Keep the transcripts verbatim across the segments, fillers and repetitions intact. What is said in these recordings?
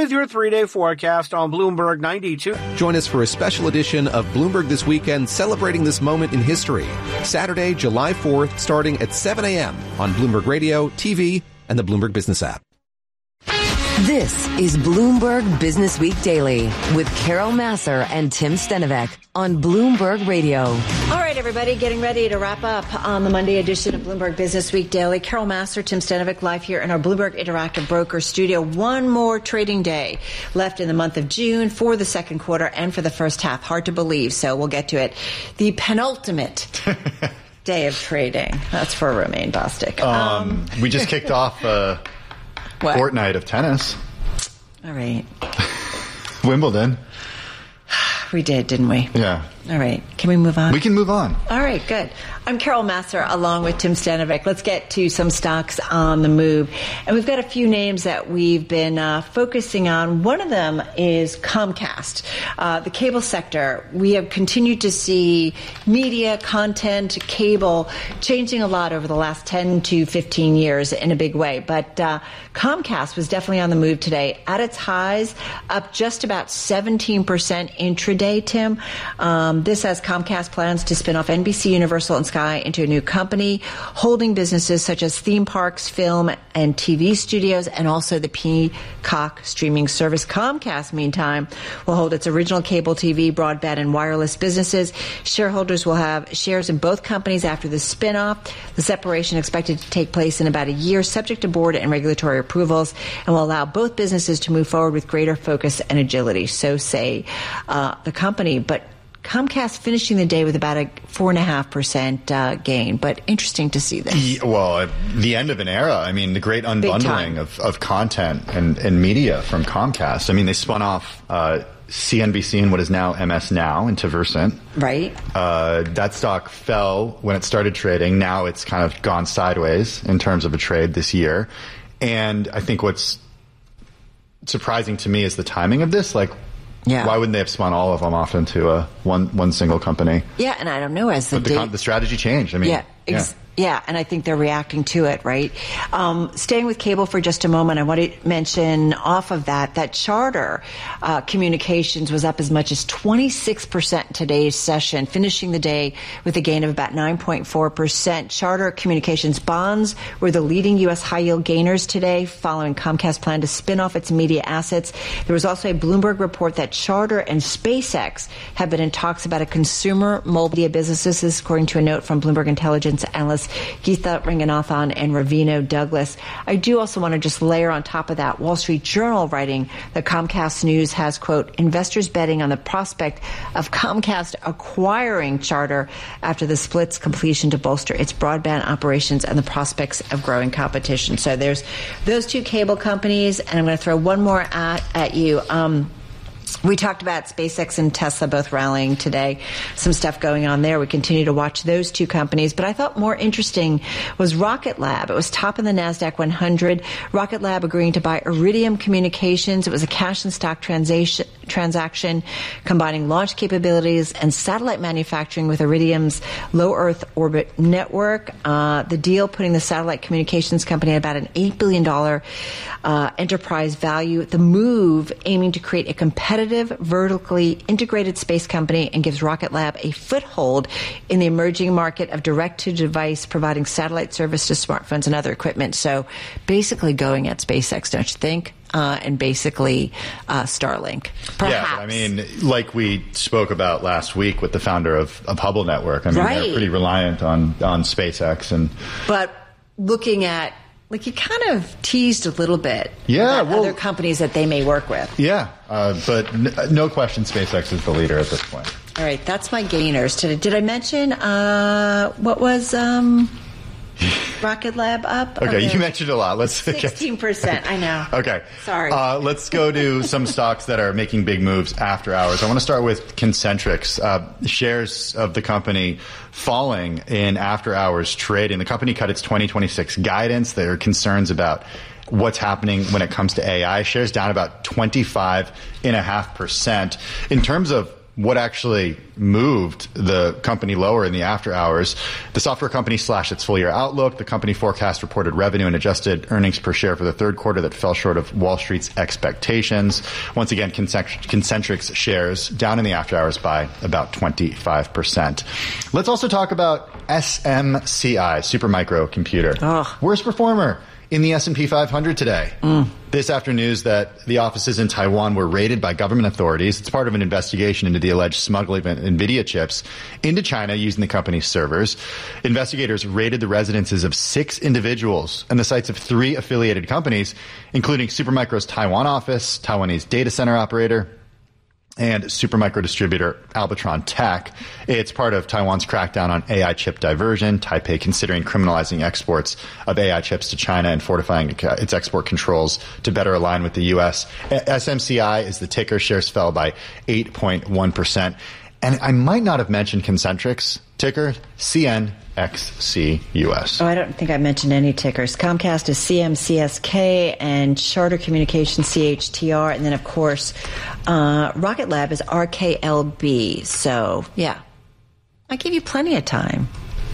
with your three-day forecast on Bloomberg ninety-two. Join us for a special edition of Bloomberg This Weekend, celebrating this moment in history. Saturday, July fourth, starting at seven a.m. on Bloomberg Radio, T V, and the Bloomberg Business app. This is Bloomberg Business Week Daily with Carol Massar and Tim Stenovec on Bloomberg Radio. All right, everybody, getting ready to wrap up on the Monday edition of Bloomberg Business Week Daily. Carol Massar, Tim Stenovec, live here in our Bloomberg Interactive Broker studio. One more trading day left in the month of June for the second quarter and for the first half. Hard to believe, so we'll get to it. The penultimate day of trading. That's for Romain Bostic. Um, um, we just kicked off a what? fortnight of tennis. All right. Wimbledon. We did, didn't we? Yeah. All right. Can we move on? We can move on. All right, good. I'm Carol Massar along with Tim Stenovec. Let's get to some stocks on the move. And we've got a few names that we've been uh, focusing on. One of them is Comcast. Uh, the cable sector, we have continued to see media, content, cable changing a lot over the last ten to fifteen years in a big way. But uh, Comcast was definitely on the move today. At its highs, up just about seventeen percent intraday, Tim. Um, this has Comcast plans to spin off N B C, Universal, and Sky into a new company, holding businesses such as theme parks, film, and T V studios, and also the Peacock streaming service. Comcast, meantime, will hold its original cable T V, broadband, and wireless businesses. Shareholders will have shares in both companies after the spinoff. The separation expected to take place in about a year, subject to board and regulatory approvals, and will allow both businesses to move forward with greater focus and agility. So say uh, the company, but Comcast finishing the day with about a four and a half percent uh, gain, but interesting to see this. Yeah, well, the end of an era. I mean, the great unbundling of, of content and, and media from Comcast. I mean, they spun off uh, C N B C and what is now M S Now into Versant. Right. Uh, that stock fell when it started trading. Now it's kind of gone sideways in terms of a trade this year. And I think what's surprising to me is the timing of this. Like, yeah. Why wouldn't they have spun all of them off into a one one single company? Yeah, and I don't know as the but the, date, con- the strategy changed. I mean, yeah, ex- yeah. yeah, and I think they're reacting to it, right? Um, staying with cable for just a moment, I want to mention off of that that Charter uh, Communications was up as much as twenty-six percent in today's session, finishing the day with a gain of about nine point four percent. Charter Communications bonds were the leading U S high-yield gainers today, following Comcast's plan to spin off its media assets. There was also a Bloomberg report that Charter and SpaceX have been in talks about a consumer mobile media businesses. This is according to a note from Bloomberg Intelligence analysts Geetha Ranganathan and Ravino Douglas. I do also want to just layer on top of that Wall Street Journal writing that Comcast News has, quote, investors betting on the prospect of Comcast acquiring Charter after the split's completion to bolster its broadband operations and the prospects of growing competition. So there's those two cable companies, and I'm going to throw one more at, at you. Um, We talked about SpaceX and Tesla both rallying today. Some stuff going on there. We continue to watch those two companies. But I thought more interesting was Rocket Lab. It was top in the NASDAQ one hundred. Rocket Lab agreeing to buy Iridium Communications. It was a cash and stock transaction, transaction combining launch capabilities and satellite manufacturing with Iridium's low Earth orbit network. Uh, the deal putting the satellite communications company at about an eight billion dollars uh, enterprise value. The move aiming to create a competitive vertically integrated space company and gives Rocket Lab a foothold in the emerging market of direct-to-device, providing satellite service to smartphones and other equipment. So basically going at SpaceX, don't you think? Uh, and basically uh, Starlink. Perhaps. Yeah, but I mean, like we spoke about last week with the founder of, of Hubble Network, I mean, right. They're pretty reliant on, on SpaceX. And But looking at Like you kind of teased a little bit yeah, about well, other companies that they may work with. Yeah, uh, but n- no question SpaceX is the leader at this point. All right, that's my gainers today. Did I mention uh, what was um, Rocket Lab up? Okay, okay, you mentioned a lot. Let's sixteen percent, I know. Okay. Sorry. Uh, let's go to some stocks that are making big moves after hours. I want to start with Concentrix. Uh, shares of the company falling in after hours trading. The company cut its twenty twenty-six guidance. There are concerns about what's happening when it comes to A I. Shares down about twenty-five point five percent. In terms of what actually moved the company lower in the after hours. The software company slashed its full-year outlook. The company forecast reported revenue and adjusted earnings per share for the third quarter that fell short of Wall Street's expectations. Once again, Concentrix shares down in the after hours by about twenty-five percent. Let's also talk about S M C I, Supermicro Computer. Ugh. Worst performer in the S and P five hundred today. Mm. This after news that the offices in Taiwan were raided by government authorities. It's part of an investigation into the alleged smuggling of NVIDIA chips into China using the company's servers. Investigators raided the residences of six individuals and the sites of three affiliated companies, including Supermicro's Taiwan office, Taiwanese data center operator, and Supermicro distributor Albitron Tech. It's part of Taiwan's crackdown on A I chip diversion. Taipei considering criminalizing exports of A I chips to China and fortifying its export controls to better align with the U S. S M C I is the ticker. Shares fell by eight point one percent. And I might not have mentioned Concentrix ticker, C N X C U S. Oh, I don't think I mentioned any tickers. Comcast is C M C S K and Charter Communications C H T R. And then, of course, uh, Rocket Lab is R K L B. So, yeah, I give you plenty of time.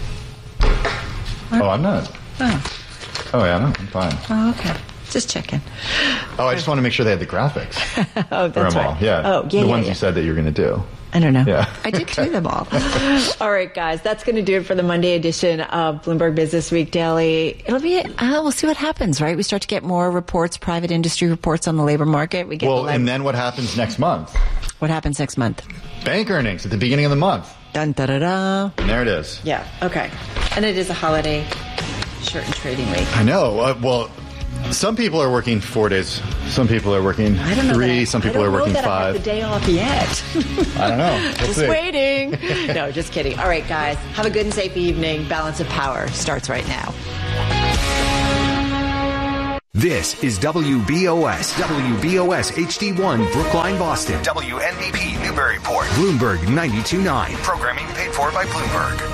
Oh, I'm not. Oh, oh yeah, I'm fine. Oh, okay. Just checking. Oh, I just want to make sure they had the graphics. Oh, that's right. All. Yeah. Oh, yeah, the yeah, ones yeah. you said that you were going to do. I don't know. Yeah. I did do them all. All right, guys, that's going to do it for the Monday edition of Bloomberg Business Week Daily. It'll be, uh, we'll see what happens, right? We start to get more reports, private industry reports on the labor market. We get well, the and then what happens next month? What happens next month? Bank earnings at the beginning of the month. Dun, da, da, da. And there it is. Yeah, okay. And it is a holiday short and trading week. I know. Uh, well, some people are working four days. Some people are working I don't know three. I, some people I don't are working know that five. I have the day off yet. I don't know. We'll just see. waiting. No, just kidding. All right, guys. Have a good and safe evening. Balance of Power starts right now. This is W B O S, W B O S H D one, Brookline, Boston. W N B P, Newburyport. Bloomberg ninety-two point nine. Programming paid for by Bloomberg.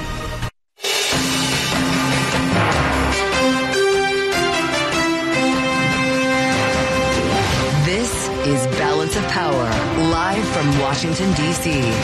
This is Balance of Power, live from Washington, D C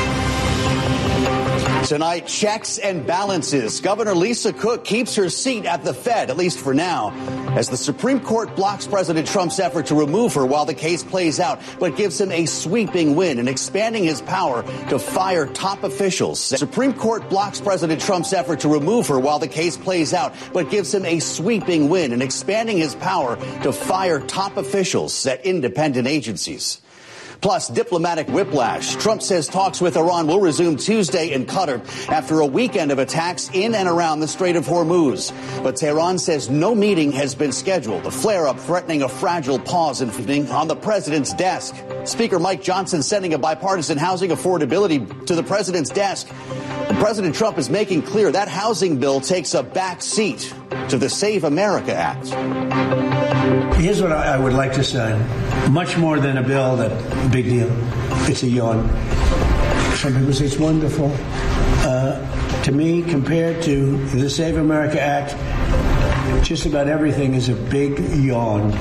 Tonight, checks and balances. Governor Lisa Cook keeps her seat at the Fed, at least for now, as the Supreme Court blocks President Trump's effort to remove her while the case plays out, but gives him a sweeping win in expanding his power to fire top officials. The Supreme Court blocks President Trump's effort to remove her while the case plays out, but gives him a sweeping win in expanding his power to fire top officials at independent agencies. Plus, diplomatic whiplash. Trump says talks with Iran will resume Tuesday in Qatar after a weekend of attacks in and around the Strait of Hormuz. But Tehran says no meeting has been scheduled, a flare-up threatening a fragile pause in evening on the president's desk. Speaker Mike Johnson sending a bipartisan housing affordability to the president's desk. And President Trump is making clear that housing bill takes a back seat to the Save America Act. Here's what I would like to say. Much more than a bill, that big deal. It's a yawn. Some people say it's wonderful. Uh, to me, compared to the Save America Act, just about everything is a big yawn.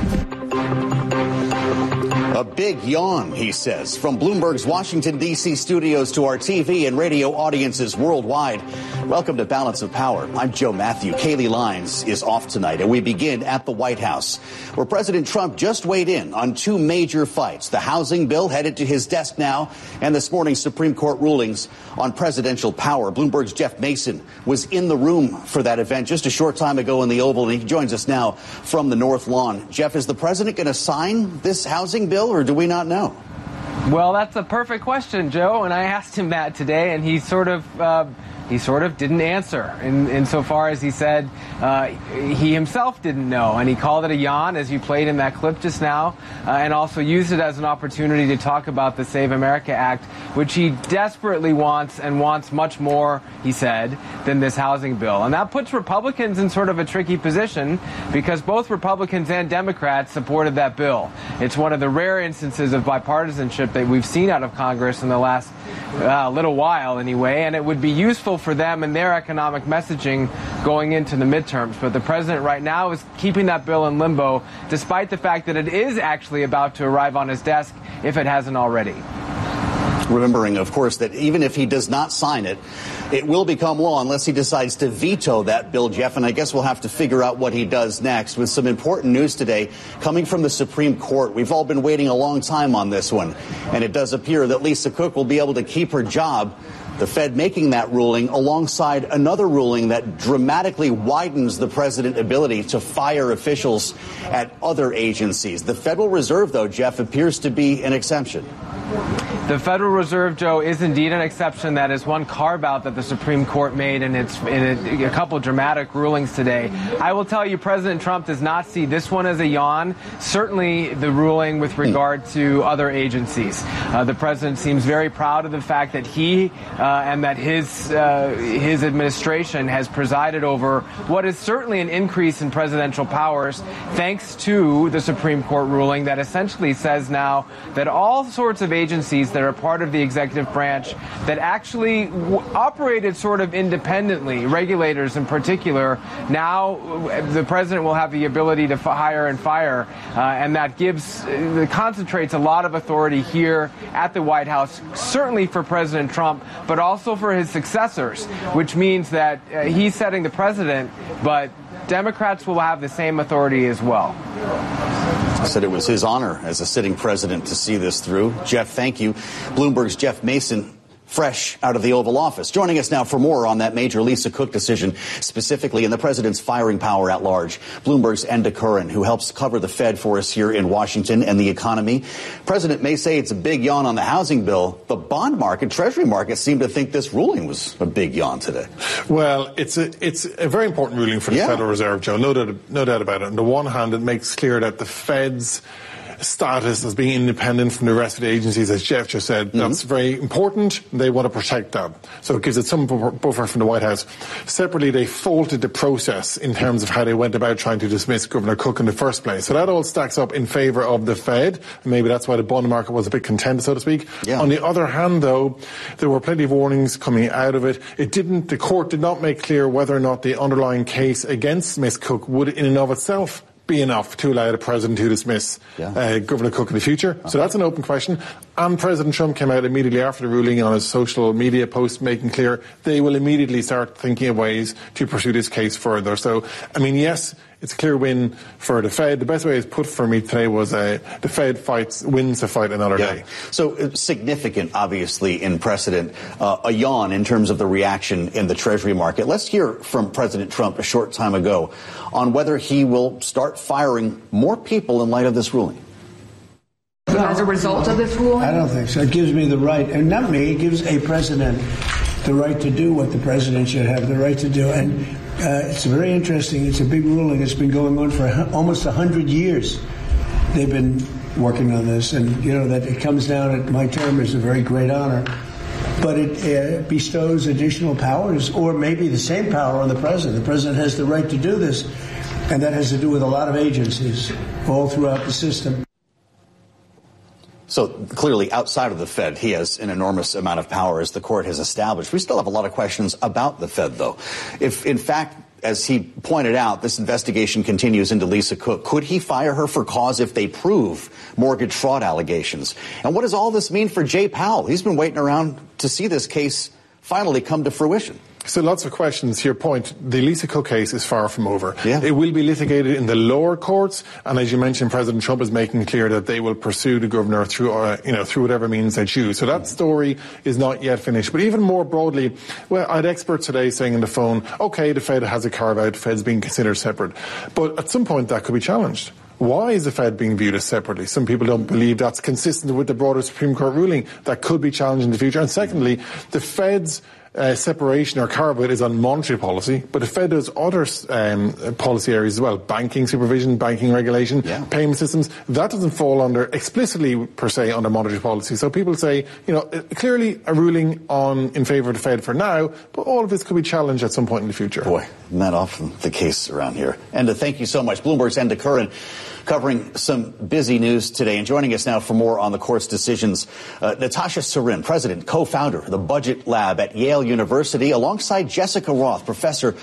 A big yawn, he says. From Bloomberg's Washington, D C studios to our T V and radio audiences worldwide. Welcome to Balance of Power. I'm Joe Matthew. Kaylee Lyons is off tonight, and we begin at the White House, where President Trump just weighed in on two major fights. The housing bill headed to his desk now, and this morning's Supreme Court rulings on presidential power. Bloomberg's Jeff Mason was in the room for that event just a short time ago in the Oval, and he joins us now from the North Lawn. Jeff, is the president going to sign this housing bill, or do we not know? Well, that's a perfect question, Joe, and I asked him that today, and he sort of uh, he sort of didn't answer in, insofar as he said uh, he himself didn't know, and he called it a yawn, as you played in that clip just now, uh, and also used it as an opportunity to talk about the Save America Act, which he desperately wants and wants much more, he said, than this housing bill. And that puts Republicans in sort of a tricky position because both Republicans and Democrats supported that bill. It's one of the rare instances of bipartisanship that we've seen out of Congress in the last uh, little while anyway, and it would be useful for them and their economic messaging going into the midterms. But the president right now is keeping that bill in limbo, despite the fact that it is actually about to arrive on his desk if it hasn't already. Remembering, of course, that even if he does not sign it, it will become law unless he decides to veto that bill, Jeff. And I guess we'll have to figure out what he does next. With some important news today coming from the Supreme Court. We've all been waiting a long time on this one. And it does appear that Lisa Cook will be able to keep her job. The Fed making that ruling alongside another ruling that dramatically widens the president's ability to fire officials at other agencies. The Federal Reserve, though, Jeff, appears to be an exception. The Federal Reserve, Joe, is indeed an exception. That is one carve-out that the Supreme Court made in, its, in a, a couple dramatic rulings today. I will tell you, President Trump does not see this one as a yawn. Certainly the ruling with regard to other agencies. Uh, the president seems very proud of the fact that he uh, and that his, uh, his administration has presided over what is certainly an increase in presidential powers, thanks to the Supreme Court ruling that essentially says now that all sorts of agencies that are part of the executive branch that actually w- operated sort of independently, regulators in particular, now the president will have the ability to f- hire and fire, uh, and that gives, uh, concentrates a lot of authority here at the White House, certainly for President Trump, but also for his successors, which means that uh, he's setting the precedent, but Democrats will have the same authority as well. Said it was his honor as a sitting president to see this through. Jeff, thank you. Bloomberg's Jeff Mason, fresh out of the Oval Office. Joining us now for more on that major Lisa Cook decision, specifically in the president's firing power at large. Bloomberg's Enda Curran, who helps cover the Fed for us here in Washington and the economy. President may say it's a big yawn on the housing bill. The bond market, Treasury market, seem to think this ruling was a big yawn today. Well, it's a, it's a very important ruling for the yeah. Federal Reserve, Joe. No doubt, no doubt about it. On the one hand, it makes clear that the Fed's status as being independent from the rest of the agencies, as Jeff just said, mm-hmm. that's very important. They want to protect that. So it gives it some buffer from the White House. Separately, they faulted the process in terms of how they went about trying to dismiss Governor Cook in the first place. So that all stacks up in favour of the Fed. And maybe that's why the bond market was a bit content, so to speak. Yeah. On the other hand, though, there were plenty of warnings coming out of it. It didn't, the court did not make clear whether or not the underlying case against Miss Cook would in and of itself be enough to allow the president to dismiss yeah. uh, Governor Cook in the future. Uh-huh. So that's an open question. And President Trump came out immediately after the ruling on his social media post making clear they will immediately start thinking of ways to pursue this case further. So, I mean, yes, it's a clear win for the Fed. The best way it's put for me today was uh, the Fed fights wins the fight another yeah. day. So uh, significant, obviously, in precedent, uh, a yawn in terms of the reaction in the Treasury market. Let's hear from President Trump a short time ago on whether he will start firing more people in light of this ruling. As a result of this ruling? I don't think so. It gives me the right, and not me, it gives a president the right to do what the president should have the right to do. And uh, it's very interesting. It's a big ruling. It's been going on for almost one hundred years. They've been working on this. And, you know, that it comes down at my term is a very great honor. But it uh, bestows additional powers, or maybe the same power on the president. The president has the right to do this. And that has to do with a lot of agencies all throughout the system. So clearly, outside of the Fed, he has an enormous amount of power, as the court has established. We still have a lot of questions about the Fed, though. If, in fact, as he pointed out, this investigation continues into Lisa Cook, could he fire her for cause if they prove mortgage fraud allegations? And what does all this mean for Jay Powell? He's been waiting around to see this case finally come to fruition. So lots of questions. To your point, the Lisa Cook case is far from over. Yeah. It will be litigated in the lower courts, and as you mentioned, President Trump is making clear that they will pursue the governor through, uh, you know, through whatever means they choose. So that story is not yet finished. But even more broadly, well, I had experts today saying on the phone, okay, the Fed has a carve-out, the Fed's being considered separate. But at some point that could be challenged. Why is the Fed being viewed as separately? Some people don't believe that's consistent with the broader Supreme Court ruling. That could be challenged in the future. And secondly, the Fed's Uh, separation or carve-out is on monetary policy, but the Fed does other um, policy areas as well, banking supervision, banking regulation, yeah. payment systems. That doesn't fall under explicitly per se under monetary policy. So people say, you know, clearly a ruling on in favour of the Fed for now, but all of this could be challenged at some point in the future. Boy, not often the case around here. Enda, thank you so much. Bloomberg's Enda Curran covering some busy news today. And joining us now for more on the court's decisions, uh, Natasha Sarin, president, co-founder of the Budget Lab at Yale University, alongside Jessica Roth, professor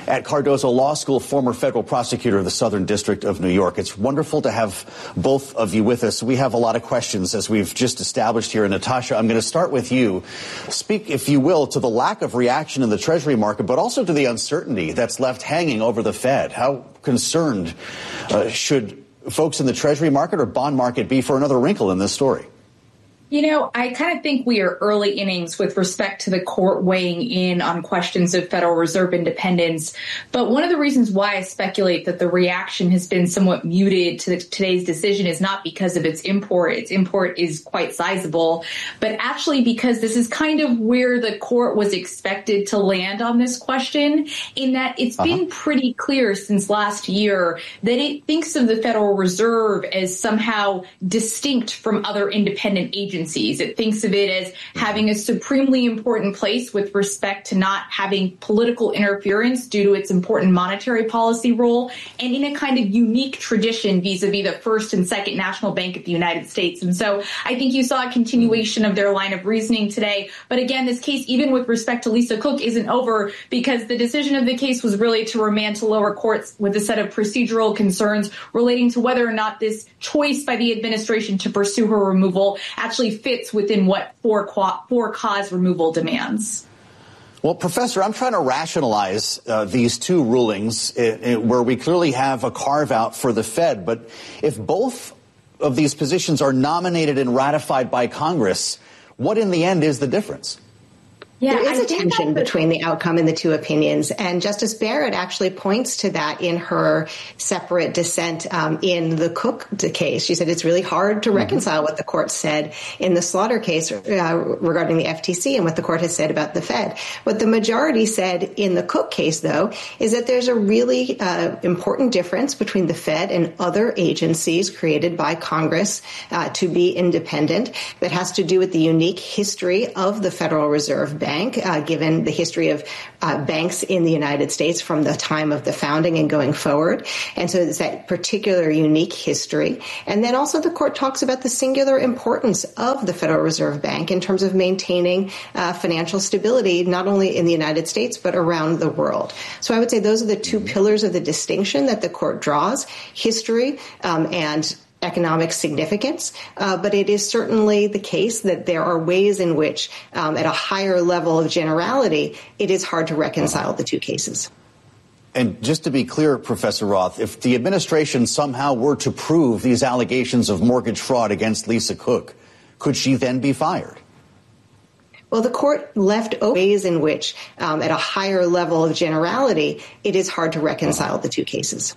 at Cardozo Law School, former federal prosecutor of the Southern District of New York. It's wonderful to have both of you with us. We have a lot of questions, as we've just established here. And Natasha, I'm going to start with you. Speak, if you will, to the lack of reaction in the Treasury market, but also to the uncertainty that's left hanging over the Fed. How concerned uh, should folks in the Treasury market or bond market be for another wrinkle in this story? You know, I kind of think we are early innings with respect to the court weighing in on questions of Federal Reserve independence. But one of the reasons why I speculate that the reaction has been somewhat muted to the, today's decision is not because of its import. Its import is quite sizable, but actually because this is kind of where the court was expected to land on this question, in that it's uh-huh. been pretty clear since last year that it thinks of the Federal Reserve as somehow distinct from other independent agencies. It thinks of it as having a supremely important place with respect to not having political interference due to its important monetary policy role, and in a kind of unique tradition vis-a-vis the first and second National Bank of the United States. And so I think you saw a continuation of their line of reasoning today. But again, this case, even with respect to Lisa Cook, isn't over, because the decision of the case was really to remand to lower courts with a set of procedural concerns relating to whether or not this choice by the administration to pursue her removal actually fits within what for, for cause removal demands. Well, Professor, I'm trying to rationalize uh, these two rulings uh, where we clearly have a carve-out for the Fed. But if both of these positions are nominated and ratified by Congress, what in the end is the difference? Yeah, there is a tension between the outcome and the two opinions, and Justice Barrett actually points to that in her separate dissent um, in the Cook case. She said it's really hard to mm-hmm. reconcile what the court said in the Slaughter case uh, regarding the F T C and what the court has said about the Fed. What the majority said in the Cook case, though, is that there's a really uh, important difference between the Fed and other agencies created by Congress uh, to be independent that has to do with the unique history of the Federal Reserve Bank. Bank, uh, given the history of uh, banks in the United States from the time of the founding and going forward. And so it's that particular unique history. And then also the court talks about the singular importance of the Federal Reserve Bank in terms of maintaining uh, financial stability, not only in the United States, but around the world. So I would say those are the two pillars of the distinction that the court draws: history um, and economic significance, uh, but it is certainly the case that there are ways in which, um, at a higher level of generality, it is hard to reconcile the two cases. And just to be clear, Professor Roth, if the administration somehow were to prove these allegations of mortgage fraud against Lisa Cook, could she then be fired? Well, the court left open ways in which, um, at a higher level of generality, it is hard to reconcile the two cases.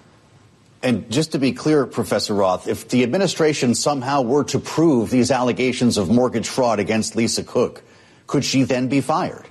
And just to be clear, Professor Roth, if the administration somehow were to prove these allegations of mortgage fraud against Lisa Cook, could she then be fired?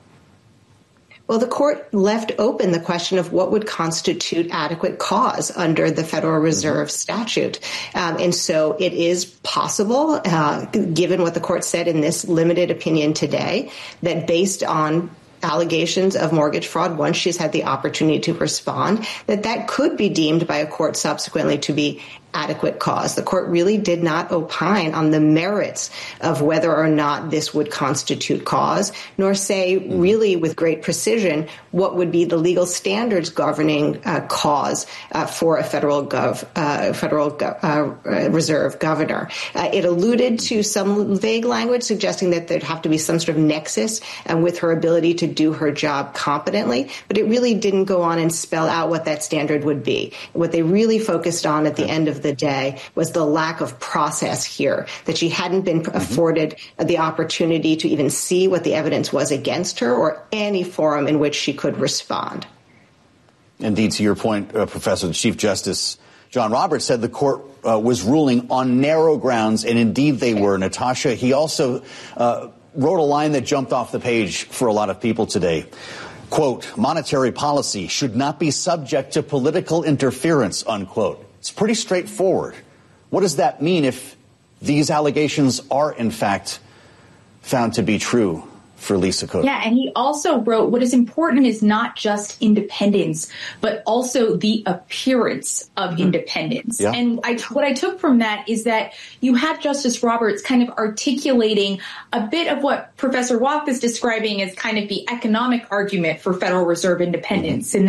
Well, the court left open the question of what would constitute adequate cause under the Federal Reserve statute. Um, and so it is possible, uh, given what the court said in this limited opinion today, that based on allegations of mortgage fraud, once she's had the opportunity to respond, that that could be deemed by a court subsequently to be adequate cause. The court really did not opine on the merits of whether or not this would constitute cause, nor say really with great precision what would be the legal standards governing uh, cause uh, for a federal gov, uh, federal gov, uh, reserve governor. Uh, it alluded to some vague language suggesting that there'd have to be some sort of nexus uh, with her ability to do her job competently, but it really didn't go on and spell out what that standard would be. What they really focused on at the end of the day was the lack of process here, that she hadn't been afforded the opportunity to even see what the evidence was against her or any forum in which she could respond. Indeed, to your point, uh, Professor, the Chief Justice John Roberts said the court uh, was ruling on narrow grounds, and indeed they were. Natasha, he also uh, wrote a line that jumped off the page for a lot of people today. Quote, monetary policy should not be subject to political interference, unquote. It's pretty straightforward. What does that mean if these allegations are, in fact, found to be true for Lisa Cook? Yeah, and he also wrote, what is important is not just independence, but also the appearance of mm-hmm. independence. Yeah. And I, what I took from that is that you had Justice Roberts kind of articulating a bit of what Professor Roth is describing as kind of the economic argument for Federal Reserve independence, mm-hmm. in that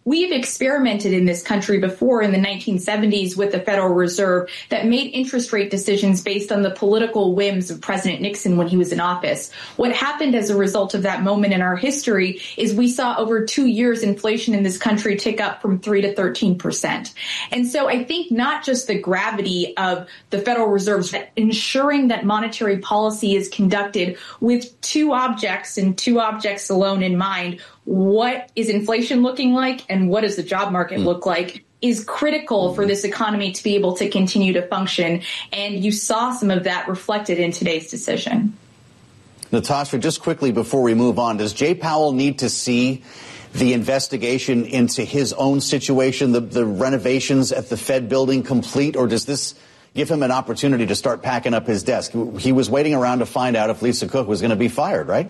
We've experimented in this country before in the nineteen seventies with the Federal Reserve that made interest rate decisions based on the political whims of President Nixon when he was in office. What happened as a result of that moment in our history is we saw over two years inflation in this country tick up from three to thirteen percent. And so I think not just the gravity of the Federal Reserve's ensuring that monetary policy is conducted with two objects and two objects alone in mind, what is inflation looking like and what does the job market look like, is critical for this economy to be able to continue to function. And you saw some of that reflected in today's decision. Natasha, just quickly before we move on, does Jay Powell need to see the investigation into his own situation, the, the renovations at the Fed building complete, or does this give him an opportunity to start packing up his desk? He was waiting around to find out if Lisa Cook was going to be fired, right?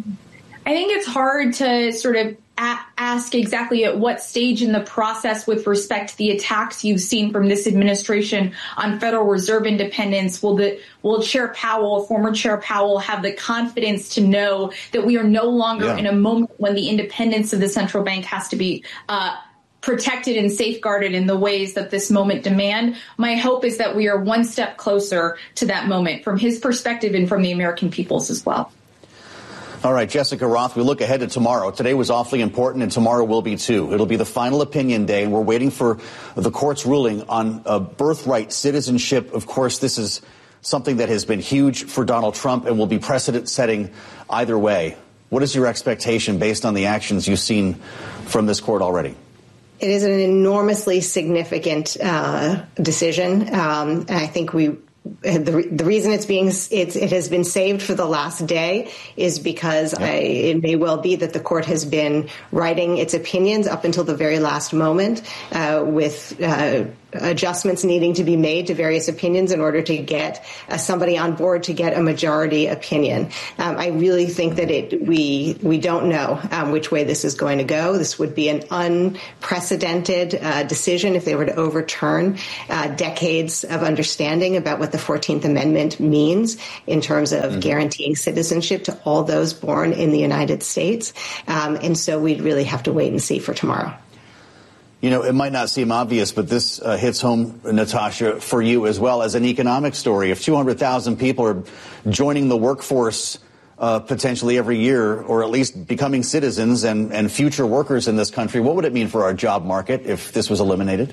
I think it's hard to sort of a- ask exactly at what stage in the process with respect to the attacks you've seen from this administration on Federal Reserve independence will the will Chair Powell, former Chair Powell, have the confidence to know that we are no longer yeah. in a moment when the independence of the central bank has to be uh, protected and safeguarded in the ways that this moment demand. My hope is that we are one step closer to that moment from his perspective and from the American people's as well. All right, Jessica Roth, we look ahead to tomorrow. Today was awfully important, and tomorrow will be too. It'll be the final opinion day, and we're waiting for the court's ruling on uh, birthright citizenship. Of course, this is something that has been huge for Donald Trump and will be precedent-setting either way. What is your expectation based on the actions you've seen from this court already? It is an enormously significant uh, decision, um, and I think we The, the reason it's being it's, it has been saved for the last day is because yeah. I, it may well be that the court has been writing its opinions up until the very last moment uh, with uh, adjustments needing to be made to various opinions in order to get uh, somebody on board to get a majority opinion. Um, I really think that it we we don't know um, which way this is going to go. This would be an unprecedented uh, decision if they were to overturn uh, decades of understanding about what the fourteenth Amendment means in terms of mm-hmm. guaranteeing citizenship to all those born in the United States. Um, and so we'd really have to wait and see for tomorrow. You know, it might not seem obvious, but this uh, hits home, Natasha, for you as well as an economic story. If two hundred thousand people are joining the workforce uh, potentially every year, or at least becoming citizens and, and future workers in this country, what would it mean for our job market if this was eliminated?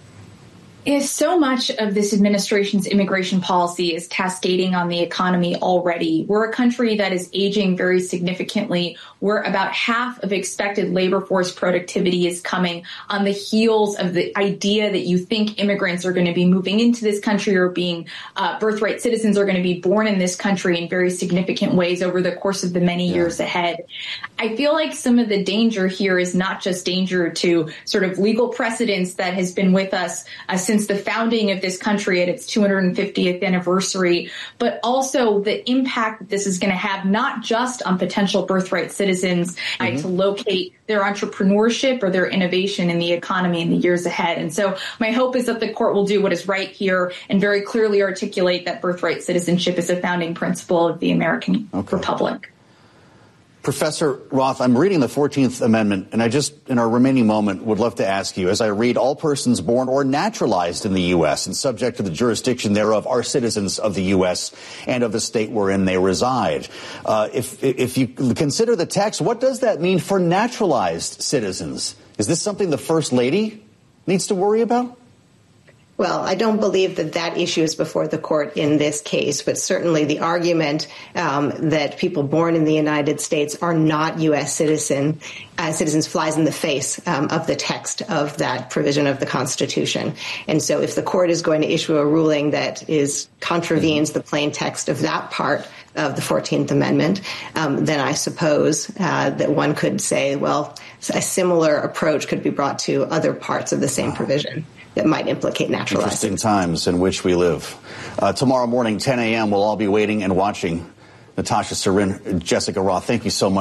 Is so much of this administration's immigration policy is cascading on the economy already. We're a country that is aging very significantly. We're about half of expected labor force productivity is coming on the heels of the idea that you think immigrants are going to be moving into this country or being uh, birthright citizens are going to be born in this country in very significant ways over the course of the many yeah. years ahead. I feel like some of the danger here is not just danger to sort of legal precedents that has been with us uh, since the founding of this country at its two hundred fiftieth anniversary, but also the impact that this is going to have not just on potential birthright citizens mm-hmm. to locate their entrepreneurship or their innovation in the economy in the years ahead. And so my hope is that the court will do what is right here and very clearly articulate that birthright citizenship is a founding principle of the American okay. Republic. Professor Roth, I'm reading the fourteenth Amendment, and I just, in our remaining moment, would love to ask you, as I read, all persons born or naturalized in the U S and subject to the jurisdiction thereof are citizens of the U S and of the state wherein they reside. Uh, if, if you consider the text, what does that mean for naturalized citizens? Is this something the First Lady needs to worry about? Well, I don't believe that that issue is before the court in this case, but certainly the argument um, that people born in the United States are not U S citizen, uh, citizens flies in the face um, of the text of that provision of the Constitution. And so if the court is going to issue a ruling that is contravenes the plain text of that part of the fourteenth Amendment, um, then I suppose uh, that one could say, well, a similar approach could be brought to other parts of the same provision that might implicate naturalized. Interesting times in which we live. Uh, tomorrow morning, ten a.m., we'll all be waiting and watching. Natasha Sarin, Jessica Roth, thank you so much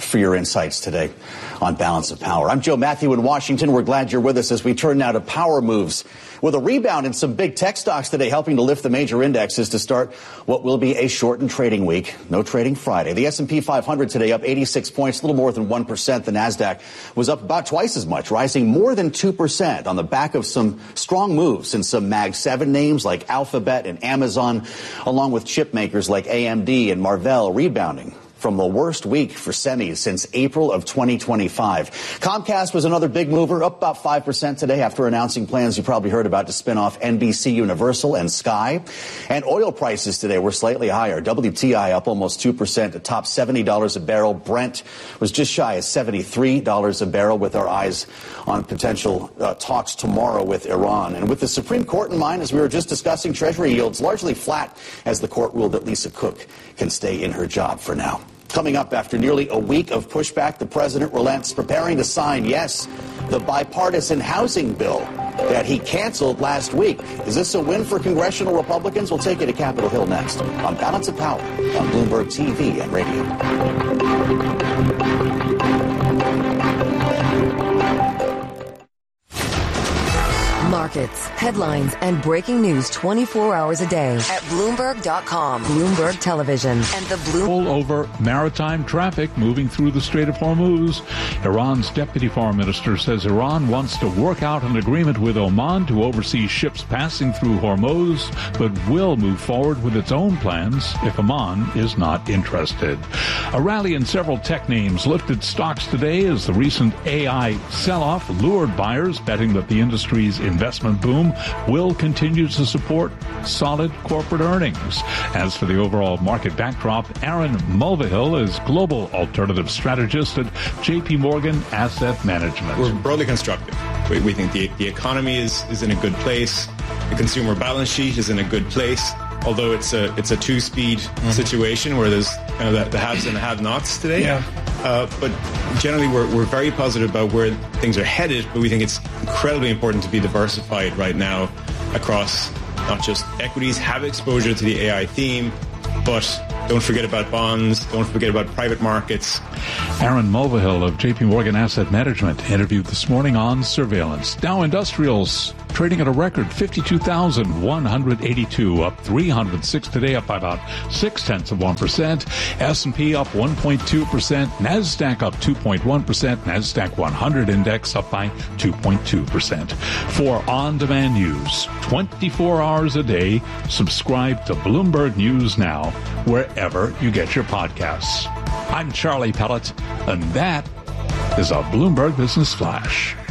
for your insights today on Balance of Power. I'm Joe Matthew in Washington. We're glad you're with us as we turn now to power moves. With a rebound in some big tech stocks today helping to lift the major indexes to start what will be a shortened trading week. No trading Friday. The S and P five hundred today up eighty-six points, a little more than one percent. The NASDAQ was up about twice as much, rising more than two percent on the back of some strong moves in some Mag seven names like Alphabet and Amazon, along with chip makers like A M D and Marvell rebounding from the worst week for semis since April of twenty twenty-five. Comcast was another big mover, up about five percent today after announcing plans you probably heard about to spin off N B C Universal and Sky. And oil prices today were slightly higher. W T I up almost two percent to top seventy dollars a barrel. Brent was just shy of seventy-three dollars a barrel, with our eyes on potential uh, talks tomorrow with Iran. And with the Supreme Court in mind, as we were just discussing, Treasury yields largely flat as the court ruled that Lisa Cook can stay in her job for now. Coming up, after nearly a week of pushback, the president relents, preparing to sign, yes, the bipartisan housing bill that he canceled last week. Is this a win for congressional Republicans? We'll take you to Capitol Hill next on Balance of Power on Bloomberg T V and radio. Markets, headlines, and breaking news twenty-four hours a day at Bloomberg dot com, Bloomberg Television, and the Bloomberg. Over maritime traffic moving through the Strait of Hormuz. Iran's deputy foreign minister says Iran wants to work out an agreement with Oman to oversee ships passing through Hormuz, but will move forward with its own plans if Oman is not interested. A rally in several tech names lifted stocks today as the recent A I sell-off lured buyers, betting that the industry's investment boom will continue to support solid corporate earnings. As for the overall market backdrop, Aaron Mulvihill is global alternative strategist at J P Morgan Asset Management. We're broadly constructive. We, we think the, the economy is, is in a good place. The consumer balance sheet is in a good place. Although it's a it's a two-speed mm-hmm. situation where there's kind of the, the haves and the have-nots today. Yeah. Uh, but generally, we're we're very positive about where things are headed. But we think it's incredibly important to be diversified right now across not just equities, have exposure to the A I theme, but don't forget about bonds. Don't forget about private markets. Aaron Mulvihill of J P Morgan Asset Management interviewed this morning on surveillance. Dow Industrials trading at a record fifty-two thousand one hundred eighty-two, up three hundred six today, up by about six tenths of one percent. S and P up one point two percent. NASDAQ up two point one percent. NASDAQ one hundred index up by two point two percent. For on-demand news, twenty-four hours a day, subscribe to Bloomberg News Now, wherever you get your podcasts. I'm Charlie Pellet, and that is a Bloomberg Business Flash.